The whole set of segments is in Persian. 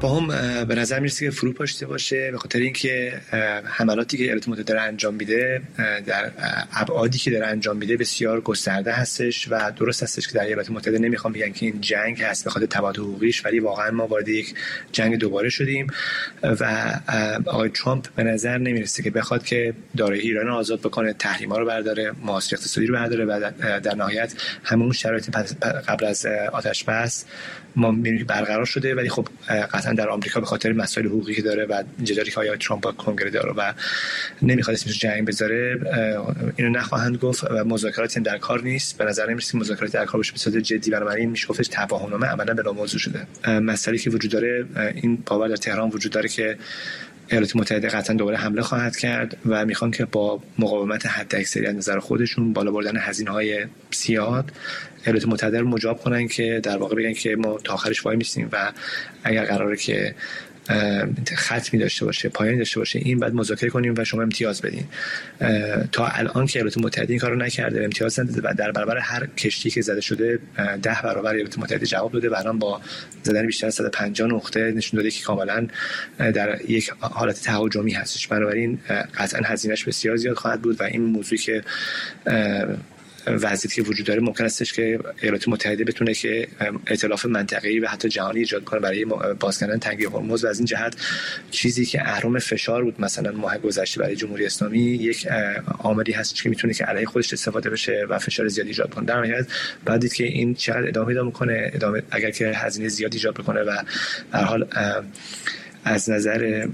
با هم به نظر میرسه که فروپاشیده باشه، به خاطر اینکه حملاتی که ایالات متحده داره انجام میده در ابعادی که داره انجام میده بسیار گسترده هستش و درست هستش که در ایالات متحده نمیخوام بگن که این جنگ هست به خاطر تبعات حقوقیش، ولی واقعا ما وارد یک جنگ دوباره شدیم و آقای ترامپ به نظر نمیرسه که بخواد که دارایی ایران رو آزاد بکنه، تحریم‌ها رو برداره، محاصره اقتصادی رو برداره و در نهایت همون شرایط قبل از آتش بس ما می‌بینیم برقرار شده. ولی خب قطعا در آمریکا به خاطر مسائل حقوقی که داره و جدالی که آقای ترامپ با کنگره داره و نمیخواد اسمش جنگ بذاره، اینو نخواهند گفت و مذاکراتی در کار نیست. به نظر نمیرسه مذاکراتی در کار باشه به صورت جدی، بنابراین میشه گفتش تفاهم‌نامه عملاً بلا موضوع شده. مسئله که وجود داره، این باور در تهران وجود داره که ایالات متحده قطعا دوباره حمله خواهد کرد و میخوان که با مقاومت حداکثری از نظر خودشون، بالا بردن هزینه‌های زیاد، ایالات متحده رو مجاب کنن که در واقع بگن که ما تا آخرش وای میستیم و اگر قراره که ختمی داشته باشه، پایانی داشته باشه، این بعد مذاکره کنیم و شما امتیاز بدین. تا الان که ایالات متحده این کارو نکرده، امتیاز نداده و در برابر هر کشتی که زده شده 10 برابر ایالات متحده جواب داده و الان با زدن بیشتر از 150 نقطه نشون داده که کاملا در یک حالت تهاجمی هستش. بنابراین قطعا هزینه‌اش بسیار زیاد خواهد بود و این موضوعی که وضعیتی که وجود داره ممکن استش که ایالات متحده بتونه که ائتلاف منطقه‌ای و حتی جهانی ایجاد کنه برای باز کردن تنگه هرمز و از این جهت چیزی که اهرم فشار بود مثلا ماه گذشته برای جمهوری اسلامی یک عاملی هست که میتونه که علیه خودش استفاده بشه و فشار زیادی ایجاد کنه. در نهایت بعد دید که این چقدر ادامه کنه، اگر که هزینه زیادی ایجاد بکنه و به هر حال از نظر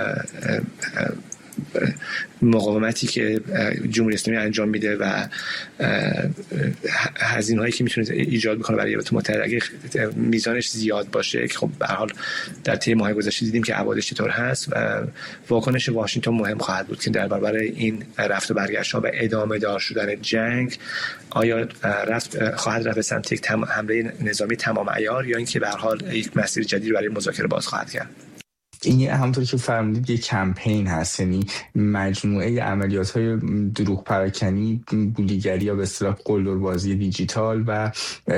مقاومتی که جمهوری اسلامی انجام میده و هزینه‌هایی که میتونه ایجاد بکنه برای ایالات متحده اگه میزانش زیاد باشه، که خب به هر حال در طی ماه گذشته دیدیم که ابعادش چطور هست، و واکنش واشنگتن مهم خواهد بود که در برابر این رفت و برگشت‌ها و ادامه دار شدن جنگ آیا خواهد رفت سمت یک حمله نظامی تمام عیار یا اینکه به هر حال یک مسیر جدید برای مذاکره باز خواهد کرد. این همونطور که فرمودید یک کمپین هست، یعنی مجموعه عملیات‌های دروغ پراکنی، بولیگری یا به اصطلاح قلدربازی دیجیتال و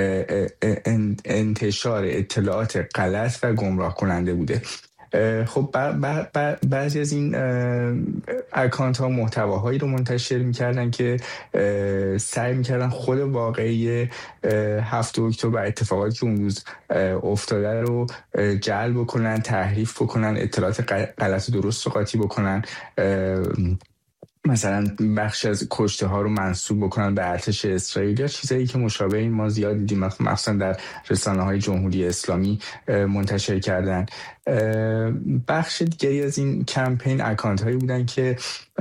انتشار اطلاعات غلط و گمراه کننده بوده. خب بعضی از این اکانت ها محتواهایی رو منتشر میکردن که سعی میکردن خود واقعی 7 اکتبر اتفاقاتی که اون روز افتاده رو جلب کنن، تحریف بکنن، اطلاعات غلط و درست رو قاطی بکنن، مثلا بخش از کشته ها رو منسوب بکنن به ارتش اسرائیل یا چیزایی که مشابه این ما زیاد دیدیم، مخصوصا در رسانه های جمهوری اسلامی منتشر کردن. بخش دیگری از این کمپین اکانت هایی بودن که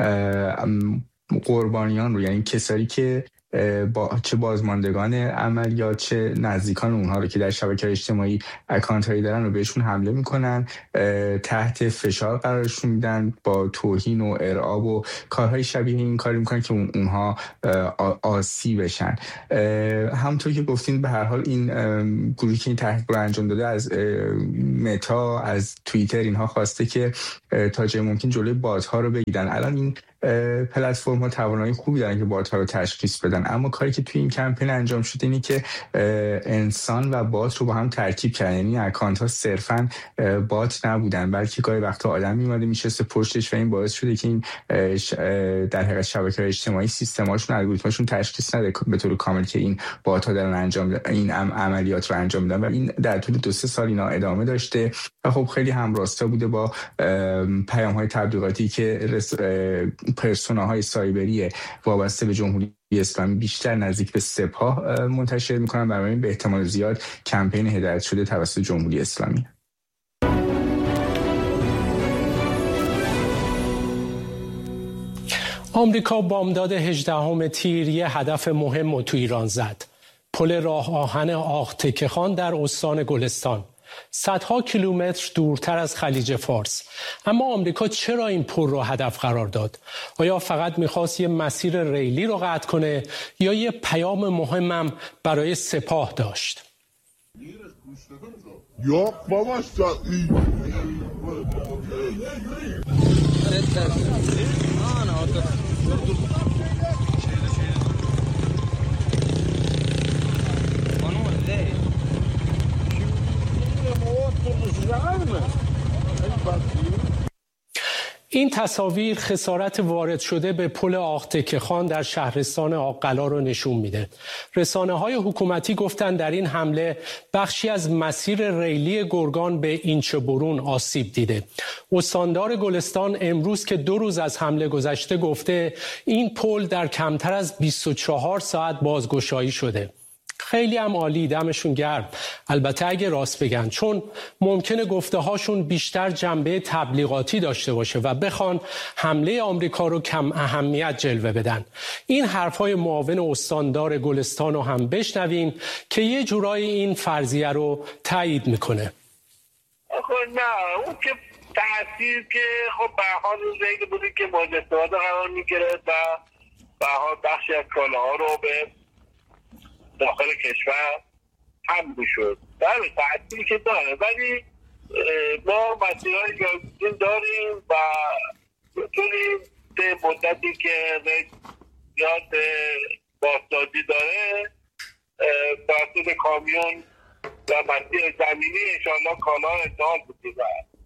قربانیان رو، یعنی کسایی که چه بازماندگان عملیات چه نزدیکان اونها رو که در شبکه‌های اجتماعی اکانت هایی دارن رو بهشون حمله میکنن، تحت فشار قرارشون میدن، با توهین و ارعاب و کارهای شبیه این کاری میکنن که اونها آسی بشن. همونطور که گفتین به هر حال این گروهی که این تحقیق رو انجام داده از متا، از توییتر اینها خواسته که تا جای ممکن جلوی بات ها رو بگیرن. الان این پلتفرم ها توانایی خوبی دارن که بات ها رو تشخیص بدن، اما کاری که توی این کمپین انجام شده اینه که انسان و بات رو با هم ترکیب کردن. یعنی اکانت ها صرفا بات نبودن، بلکه گاهی وقتا آدم میومده میشسته پشتش و این باعث شده که این در حقیقت شبکه‌های اجتماعی سیستماشون، الگوریتماشون تشخیص نده به طور کامل که این بات ها دارن این عملیات رو انجام میدن و این در طول 2-3 سال اینا ادامه داشته و خب خیلی همراستا بوده با پیام‌های تبلیغاتی که پرسوناهای سایبری وابسته به جمهوری اسلامی بیشتر نزدیک به سپاه منتشر میکنن، برای این به احتمال زیاد کمپین هدایت شده توسط جمهوری اسلامی. آمریکا بامداد 18 تیر یه هدف مهم رو تو ایران زد. پل راه آهن آغتکه‌خان در استان گلستان، صدها کیلومتر دورتر از خلیج فارس. اما آمریکا چرا این پل رو هدف قرار داد؟ آیا فقط میخواست یه مسیر ریلی رو قطع کنه یا یه پیام مهمم برای سپاه داشت؟ این تصاویر خسارت وارد شده به پل آق‌تکه‌خان در شهرستان آق‌قلا رو نشون میده. رسانه‌های حکومتی گفتن در این حمله بخشی از مسیر ریلی گرگان به اینچه‌برون آسیب دیده. استاندار گلستان امروز که 2 روز از حمله گذشته گفته این پل در کمتر از 24 ساعت بازگشایی شده. خیلی هم عالی، دمشون گرم. البته اگه راست بگن، چون ممکنه گفته هاشون بیشتر جنبه تبلیغاتی داشته باشه و بخوان حمله آمریکا رو کم اهمیت جلوه بدن. این حرفای معاون استاندار گلستان رو هم بشنوین که یه جورایی این فرضیه رو تایید میکنه. نه اون که تأثیر که خب به حال زیده بودی که مورد استفاده قرار میگیره و به حال بخشی از کالاها رو به داخل کشور هم میشد. بله تأثیری که داره، ولی ما مسیرهای جایگزین داریم و میتونیم به مدتی که زیاد بازسازی داره توسط کامیون و مسیر زمینی انشاءالله کالا انتقال بکنیم.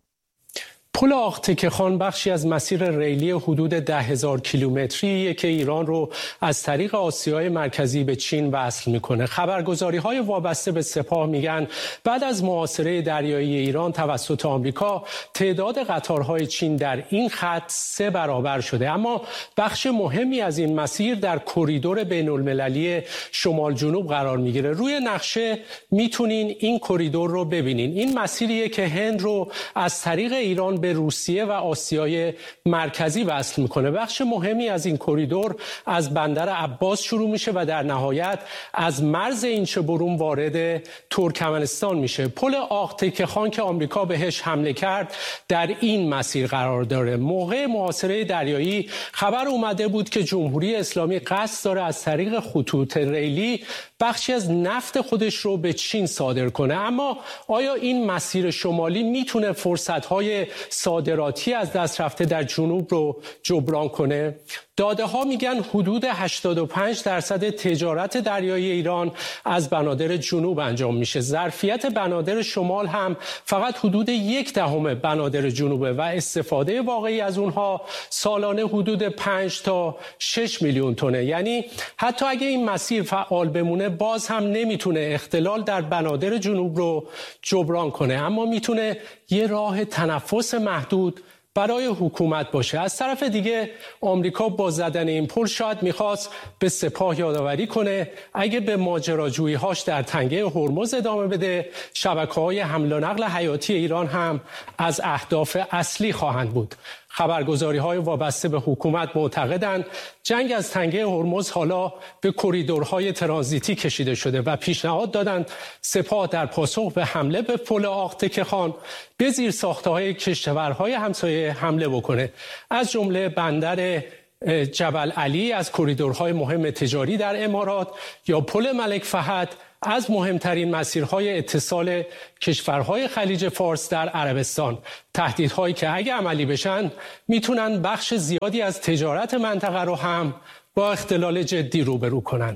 پل آق‌تکه‌خان بخشی از مسیر ریلی حدود 10,000 کیلومتریه که ایران رو از طریق آسیای مرکزی به چین وصل میکنه. خبرگزاری‌های وابسته به سپاه میگن بعد از محاصره دریایی ایران توسط آمریکا تعداد قطارهای چین در این خط 3 برابر شده، اما بخش مهمی از این مسیر در کریدور بین‌المللی شمال جنوب قرار میگیره. روی نقشه میتونین این کریدور رو ببینین. این مسیریه که هند رو از طریق ایران به روسیه و آسیای مرکزی وصل میکنه. بخش مهمی از این کریدور از بندر عباس شروع میشه و در نهایت از مرز اینچه‌برون وارد ترکمنستان میشه. پل آق‌تکه‌خان که آمریکا بهش حمله کرد در این مسیر قرار داره. موقع محاصره دریایی خبر اومده بود که جمهوری اسلامی قصد داره از طریق خطوط ریلی بخشی از نفت خودش رو به چین صادر کنه، اما آیا این مسیر شمالی میتونه فرصت‌های صادراتی از دست رفته در جنوب رو جبران کنه؟ داده ها میگن حدود 85% تجارت دریایی ایران از بنادر جنوب انجام میشه. ظرفیت بنادر شمال هم فقط حدود 1/10 بنادر جنوبه و استفاده واقعی از اونها سالانه حدود 5 تا 6 میلیون تنه. یعنی حتی اگه این مسیر فعال بمونه باز هم نمیتونه اختلال در بنادر جنوب رو جبران کنه، اما میتونه یه راه تنفس محدود برای حکومت باشه. از طرف دیگه آمریکا با زدن این پل شاید میخواست به سپاه یادآوری کنه اگه به ماجراجویی‌هاش در تنگه هرمز ادامه بده، شبکه‌های حمل و نقل حیاتی ایران هم از اهداف اصلی خواهند بود. خبرگزاری‌های وابسته به حکومت معتقدند جنگ از تنگه هرمز حالا به کریدورهای ترانزیتی کشیده شده و پیشنهاد دادند سپاه در پاسخ به حمله به پل آق‌تکه‌خان به زیرساخت‌های کشورهای همسایه حمله بکنه، از جمله بندر جبل علی از کریدورهای مهم تجاری در امارات یا پل ملک فهد از مهمترین مسیرهای اتصال کشورهای خلیج فارس در عربستان. تهدیدهایی که اگه عملی بشن میتونن بخش زیادی از تجارت منطقه رو هم با اختلال جدی روبرو کنن.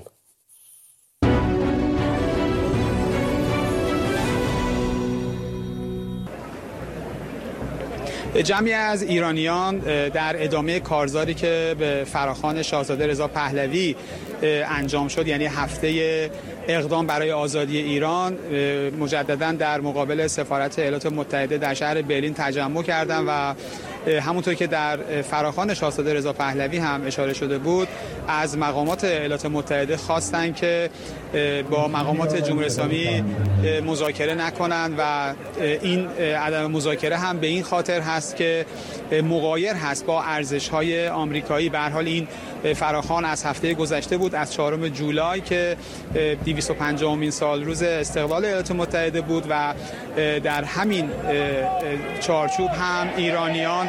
جمعی از ایرانیان در ادامه کارزاری که به فراخوان شاهزاده رضا پهلوی انجام شد، یعنی هفته اقدام برای آزادی ایران، مجددا در مقابل سفارت ایالات متحده در شهر برلین تجمع کردند و همونطور که در فراخوان شاهزاده رضا پهلوی هم اشاره شده بود، از مقامات ایالات متحده خواستند که با مقامات جمهوری اسلامی مذاکره نکنند و این عدم مذاکره هم به این خاطر هست که مغایر هست با ارزش‌های آمریکایی. به هر حال این فراخوان از هفته گذشته بود، از 4 جولای که 250مین سال روز استقلال ایالات متحده بود و در همین چارچوب هم ایرانیان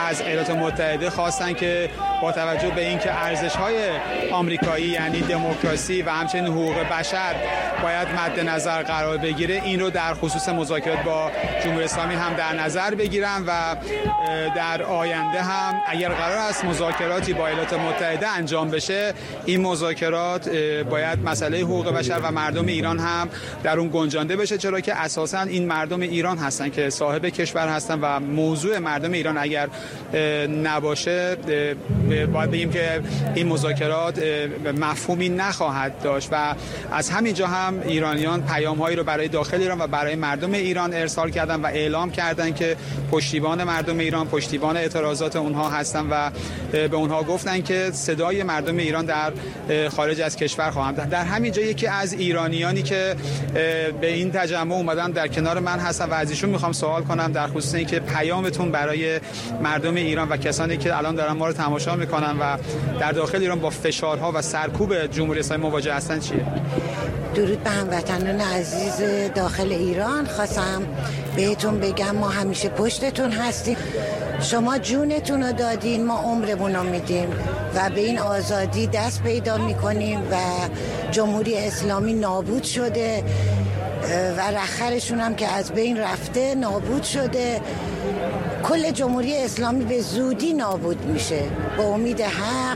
از ایالات متحده خواستن که با توجه به اینکه ارزش‌های آمریکایی یعنی دموکراسی و همچنین حقوق بشر باید مد نظر قرار بگیره، این رو در خصوص مذاکرات با جمهوری اسلامی هم در نظر بگیرن و در آینده هم اگر قرار است مذاکراتی با ایالات متحده انجام بشه، این مذاکرات باید مسئله حقوق بشر و مردم ایران هم در اون گنجانده بشه، چرا که اساساً این مردم ایران هستن که صاحب کشور هستن و موضوع مردم ایران اگر نباشه باید بگیم که این مذاکرات مفهومی نخواهد داشت. و از همینجا هم ایرانیان پیام‌هایی رو برای داخل ایران و برای مردم ایران ارسال کردن و اعلام کردن که پشتیبان مردم ایران، پشتیبان اعتراضات اونها هستن و به اونها گفتن که صدای مردم ایران در خارج از کشور خواهند. در همین جا یکی از ایرانیانی که به این تجمع اومدن در کنار من هستن و از ایشون میخوام سوال کنم در خصوص اینکه پیامتون برای مردم ایران و کسانی که الان دارن ما رو تماشا میکنن و در داخل ایران با فشارها و سرکوب جمهوری اسلامی مواجه هستن چیه؟ درود به هموطنان عزیز داخل ایران. خواستم بهتون بگم ما همیشه پشتتون هستیم. شما جونتون رو دادین، ما عمرمون رو میدیم و به این آزادی دست پیدا میکنیم و جمهوری اسلامی نابود شده و رخرشون هم که از بین رفته نابود شده. کل جمهوری اسلامی به زودی نابود میشه. با امید حق،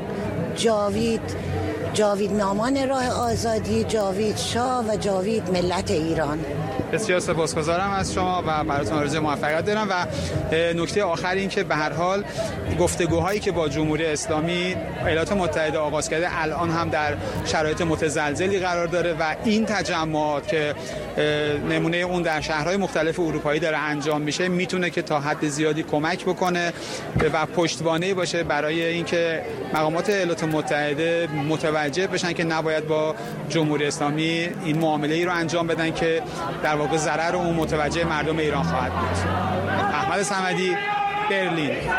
جاوید نامان راه آزادی، جاوید شاه و جاوید ملت ایران. بسیار سپاسگزارم از شما و براتون آرزوی موفقیت دارم. و نکته آخر این که به هر حال گفتگوهایی که با جمهوری اسلامی ایالات متحده آغاز کرده الان هم در شرایط متزلزلی قرار داره و این تجمعات که نمونه اون در شهرهای مختلف اروپایی داره انجام میشه میتونه که تا حد زیادی کمک بکنه و پشتوانه‌ای باشه برای اینکه مقامات ایالات متحده متوجه بشن که نباید با جمهوری اسلامی این معامله‌ای رو انجام بدن که در واقع ضرر اون متوجه مردم ایران خواهد بود. احمد صمدی، برلین.